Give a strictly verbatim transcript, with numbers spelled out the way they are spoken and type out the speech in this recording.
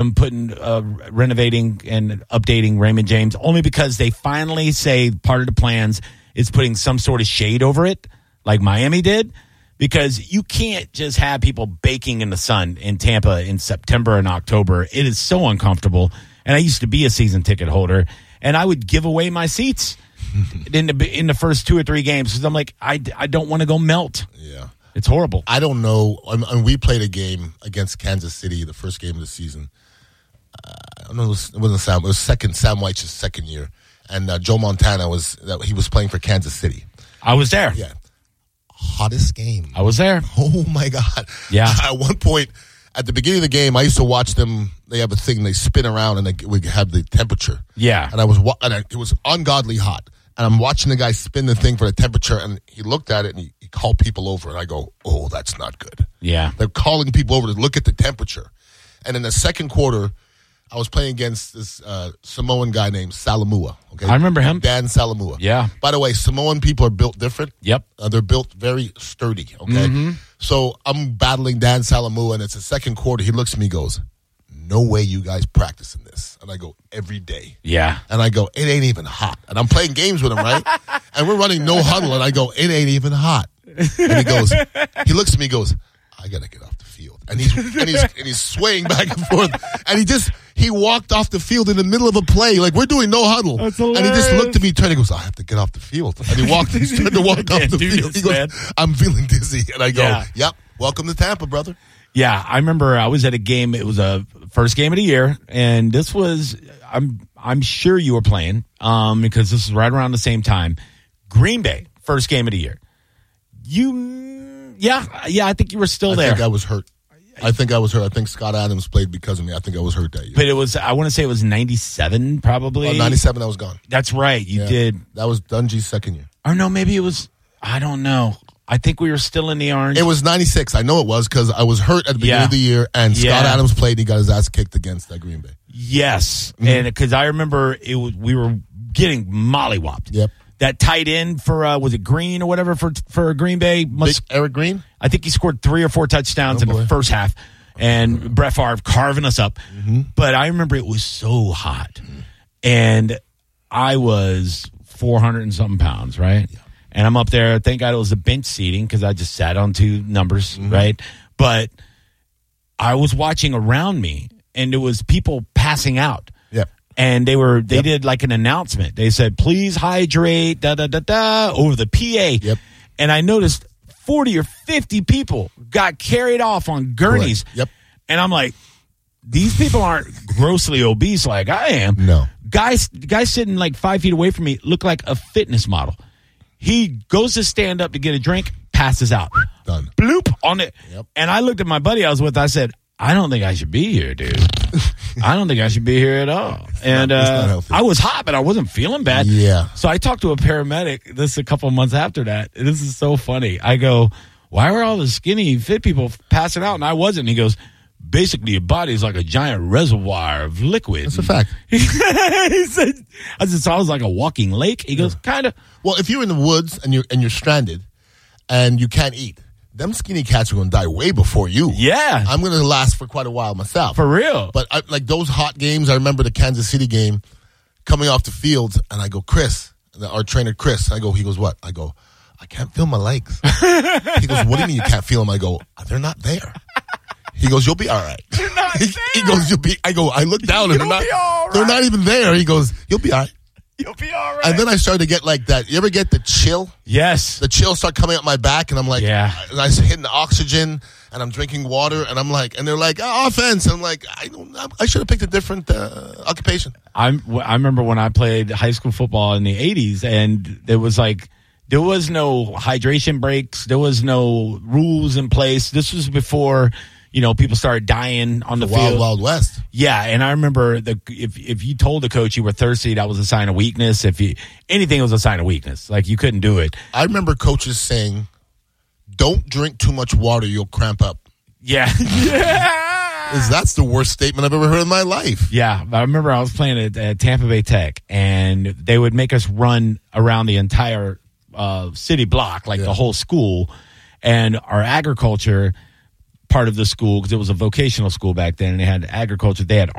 them putting, uh, renovating and updating Raymond James, only because they finally say part of the plans is putting some sort of shade over it, like Miami did, because you can't just have people baking in the sun in Tampa in September and October. It is so uncomfortable. And I used to be a season ticket holder, and I would give away my seats in the in the first two or three games because I'm like, I, I don't want to go melt. Yeah. It's horrible. I don't know. And we played a game against Kansas City, the first game of the season. Uh, I don't know. It, was, it wasn't Sam. It was second Sam Weich's second year, and uh, Joe Montana was he was playing for Kansas City. I was there. Yeah, hottest game. I was there. Oh my God. Yeah. At one point, at the beginning of the game, I used to watch them. They have a thing. They spin around and they would have the temperature. Yeah. And I was wa- and I, it was ungodly hot. And I'm watching the guy spin the thing for the temperature, and he looked at it and he, he called people over, and I go, "Oh, that's not good." Yeah. They're calling people over to look at the temperature. And in the second quarter, I was playing against this uh, Samoan guy named Salamua. Okay, I remember him. Dan Salamua. Yeah. By the way, Samoan people are built different. Yep. Uh, they're built very sturdy. Okay. Mm-hmm. So I'm battling Dan Salamua, and it's the second quarter. He looks at me, and goes, "No way you guys practicing this." And I go, "Every day." Yeah. And I go, "It ain't even hot." And I'm playing games with him, right? And we're running no huddle, and I go, "It ain't even hot." And he goes, he looks at me, and goes, "I gotta get off the field." And he's and he's and he's swaying back and forth. And he just he walked off the field in the middle of a play, like we're doing no huddle. That's and he just looked at me, turned, and goes, "I have to get off the field." And he walked, he started to walk off the field. He goes, man. "I'm feeling dizzy." And I go, Yeah. "Yep, welcome to Tampa, brother." Yeah, I remember I was at a game. It was a first game of the year, and this was I'm I'm sure you were playing um, because this was right around the same time. Green Bay, first game of the year. You, yeah, yeah, I think you were still I there. think I was hurt. I think I was hurt. I think Scott Adams played because of me. I think I was hurt that year. But it was, I want to say it was ninety-seven, probably. Oh, ninety-seven, I was gone. That's right, you Yeah. did. That was Dungy's second year. Or no, maybe it was, I don't know. I think we were still in the orange. It was ninety-six. I know it was because I was hurt at the beginning Yeah. of the year, and Scott Yeah. Adams played, and he got his ass kicked against that Green Bay. Yes, Mm-hmm. and because I remember it was, we were getting mollywopped. Yep. That tight end for, uh, was it Green or whatever for for Green Bay? Must, Big Eric Green? I think he scored three or four touchdowns Oh, in boy. the first half, and Brett Favre carving us up. Mm-hmm. But I remember it was so hot, and I was four hundred and something pounds, right? Yeah. And I'm up there. Thank God it was a bench seating because I just sat on two numbers, mm-hmm. right? But I was watching around me, and there was people passing out. Yep. And they were they Yep. did like an announcement. They said, "Please hydrate," da da da da, over the P A. Yep. And I noticed forty or fifty people got carried off on gurneys. Correct. Yep. And I'm like, these people aren't grossly obese like I am. No. Guys, guy sitting like five feet away from me looked like a fitness model. He goes to stand up to get a drink, passes out. Done. Bloop on it. Yep. And I looked at my buddy I was with. I said, I don't think I should be here, dude. I don't think I should be here at all. And not- it's not uh, healthy. I was hot, but I wasn't feeling bad. Yeah. So I talked to a paramedic this a couple months after that. This is so funny. I go, why were all the skinny fit people passing out? And I wasn't. He goes, basically your body is like a giant reservoir of liquid. That's a fact. he said, I said, so I was like a walking lake. He goes, kind of. Well, if you're in the woods and you're and you're stranded and you can't eat, them skinny cats are going to die way before you. Yeah. I'm going to last for quite a while myself. For real. But I, like those hot games, I remember the Kansas City game coming off the field, and I go, Chris, our trainer Chris, I go, he goes, what? I go, I can't feel my legs. He goes, what do you mean you can't feel them? I go, they're not there. He goes, you'll be all right. They're not he, there. he goes, you'll be, I go, I look down and they're You'll not, be all right. they're not even there. He goes, you'll be all right. You'll be all right. And then I started to get like that. You ever get the chill? Yes. The chill start coming up my back, and I'm like, Yeah. and I was hitting the oxygen, and I'm drinking water, and I'm like, and they're like, oh, offense. And I'm like, I don't, I should have picked a different uh, occupation. I'm, I remember when I played high school football in the eighties, and there was like, there was no hydration breaks. There was no rules in place. This was before, you know, people started dying on the, The field. Wild Wild West. Yeah, and I remember the if if you told the coach you were thirsty, that was a sign of weakness. If you anything was a sign of weakness, like you couldn't do it. I remember coaches saying, don't drink too much water, you'll cramp up. Yeah, yeah. Is That's the worst statement I've ever heard in my life. Yeah, I remember I was playing at, at Tampa Bay Tech, and they would make us run around the entire uh, city block, like Yeah. the whole school, and our agriculture part of the school, because it was a vocational school back then, and they had agriculture. They had